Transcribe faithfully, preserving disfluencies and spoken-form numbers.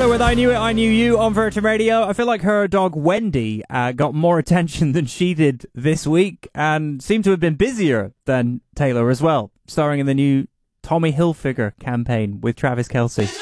Taylor with I Knew It, I Knew You on Virgin Radio. I feel like her dog Wendy uh, got more attention than she did this week and seemed to have been busier than Taylor as well, starring in the new Tommy Hilfiger campaign with Travis Kelce.